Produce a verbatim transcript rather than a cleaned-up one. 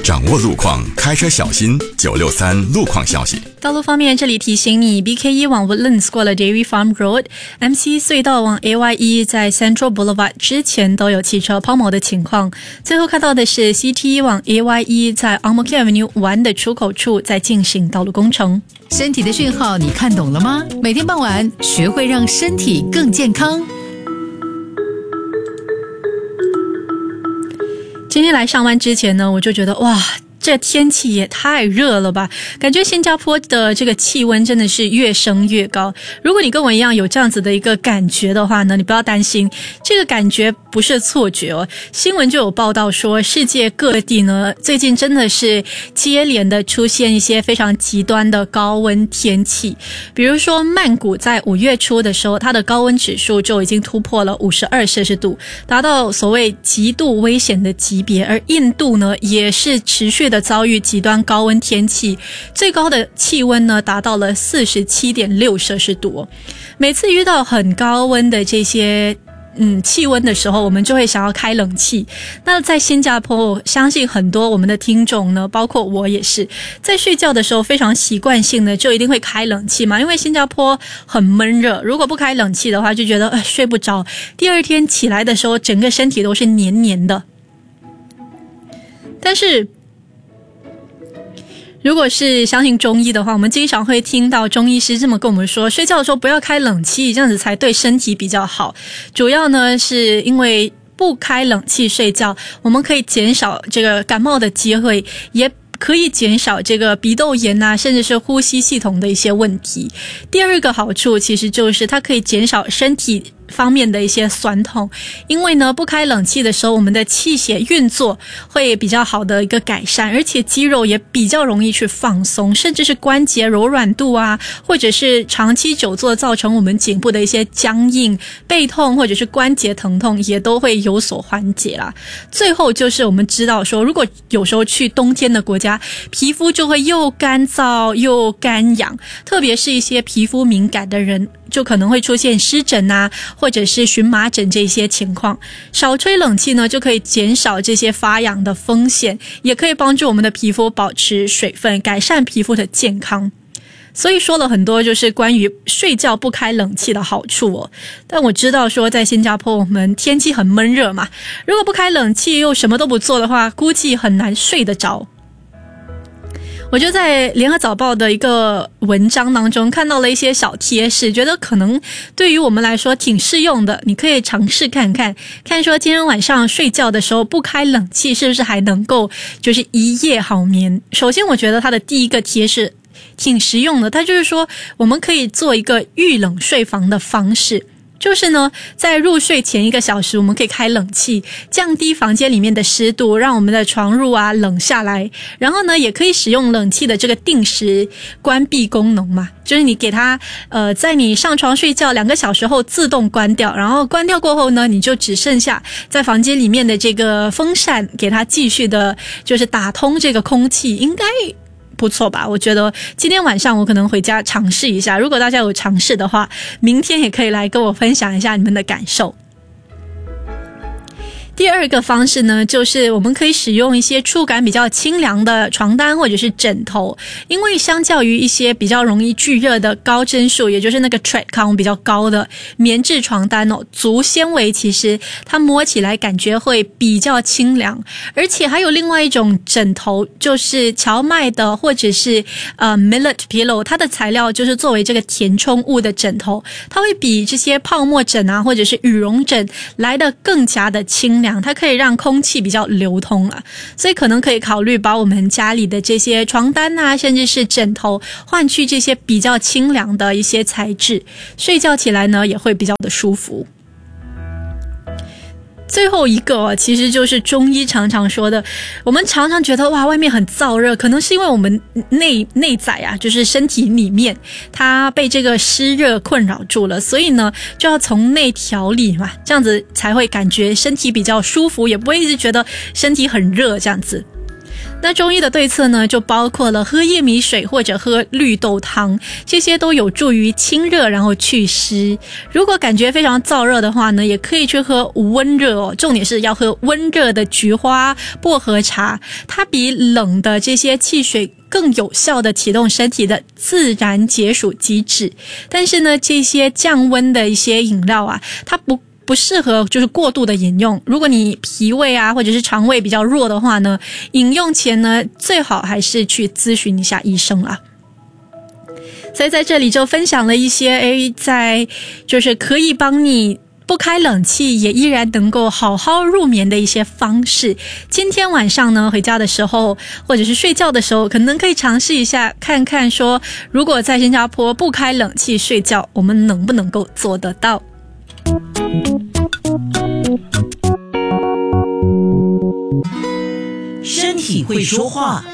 掌握路况，开车小心。九六三路况消息。 道路方面，这里提醒你 B K 一 往 Woodlands 过了 Dairy Farm Road， M C 隧道往 A Y 一 在 Central Boulevard 之前都有汽车抛锚的情况。最后看到的是 C T 一 往 A Y 一 在 Armor Avenue 湾的出口处在进行道路工程。 身体的讯号你看懂了吗？每天傍晚学会让身体更健康。 今天来上班之前呢，我就觉得哇，这天气也太热了吧，感觉新加坡的这个气温真的是越升越高。如果你跟我一样有这样子的一个感觉的话呢，你不要担心，这个感觉不是错觉哦。新闻就有报道说，世界各地呢最近真的是接连的出现一些非常极端的高温天气。比如说曼谷在五月初的时候，它的高温指数就已经突破了五十二摄氏度，达到所谓极度危险的级别。而印度呢也是持续的遭遇极端高温天气，最高的气温呢达到了 四十七点六摄氏度。每次遇到很高温的这些嗯气温的时候，我们就会想要开冷气。那在新加坡，我相信很多我们的听众呢，包括我也是，在睡觉的时候非常习惯性的就一定会开冷气嘛，因为新加坡很闷热，如果不开冷气的话就觉得、呃、睡不着，第二天起来的时候整个身体都是黏黏的。但是如果是相信中医的话，我们经常会听到中医师这么跟我们说，睡觉的时候不要开冷气，这样子才对身体比较好。主要呢是因为不开冷气睡觉，我们可以减少这个感冒的机会，也可以减少这个鼻窦炎啊，甚至是呼吸系统的一些问题。第二个好处其实就是它可以减少身体方面的一些酸痛，因为呢不开冷气的时候，我们的气血运作会比较好的一个改善，而且肌肉也比较容易去放松，甚至是关节柔软度啊，或者是长期久坐造成我们颈部的一些僵硬、背痛或者是关节疼痛也都会有所缓解啦。最后就是我们知道说，如果有时候去冬天的国家，皮肤就会又干燥又干痒，特别是一些皮肤敏感的人就可能会出现湿疹啊，或者是荨麻疹这些情况。少吹冷气呢，就可以减少这些发痒的风险，也可以帮助我们的皮肤保持水分，改善皮肤的健康。所以说了很多就是关于睡觉不开冷气的好处哦。但我知道说在新加坡我们天气很闷热嘛，如果不开冷气又什么都不做的话，估计很难睡得着。我就在联合早报的一个文章当中看到了一些小贴士，觉得可能对于我们来说挺适用的，你可以尝试看看，看说今天晚上睡觉的时候不开冷气是不是还能够就是一夜好眠。首先我觉得它的第一个贴士挺实用的，它就是说我们可以做一个预冷睡房的方式，就是呢在入睡前一个小时我们可以开冷气，降低房间里面的湿度，让我们的床褥啊冷下来。然后呢也可以使用冷气的这个定时关闭功能嘛，就是你给它呃在你上床睡觉两个小时后自动关掉，然后关掉过后呢，你就只剩下在房间里面的这个风扇给它继续的就是打通这个空气，应该不错吧。我觉得今天晚上我可能回家尝试一下，如果大家有尝试的话，明天也可以来跟我分享一下你们的感受。第二个方式呢，就是我们可以使用一些触感比较清凉的床单或者是枕头，因为相较于一些比较容易聚热的高帧数，也就是那个 thread count 比较高的棉质床单哦，足纤维其实它摸起来感觉会比较清凉。而且还有另外一种枕头，就是荞麦的或者是呃 millet pillow， 它的材料就是作为这个填充物的枕头，它会比这些泡沫枕啊或者是羽绒枕来得更加的清凉，它可以让空气比较流通了，所以可能可以考虑把我们家里的这些床单啊，甚至是枕头换去这些比较清凉的一些材质，睡觉起来呢也会比较的舒服。最后一个哦，其实就是中医常常说的，我们常常觉得哇外面很燥热，可能是因为我们内内在啊，就是身体里面它被这个湿热困扰住了，所以呢就要从内调理嘛，这样子才会感觉身体比较舒服，也不会一直觉得身体很热这样子。 那中医的对策呢，就包括了喝薏米水或者喝绿豆汤，这些都有助于清热，然后祛湿。如果感觉非常燥热的话呢，也可以去喝温热哦，重点是要喝温热的菊花、薄荷茶，它比冷的这些汽水更有效的启动身体的自然解暑机制。但是呢，这些降温的一些饮料啊，它不不适合就是过度的饮用。如果你脾胃啊或者是肠胃比较弱的话呢，饮用前呢最好还是去咨询一下医生啦。所以在这里就分享了一些诶，在就是可以帮你不开冷气也依然能够好好入眠的一些方式。今天晚上呢回家的时候或者是睡觉的时候，可能可以尝试一下，看看说如果在新加坡不开冷气睡觉，我们能不能够做得到。 身体会说话。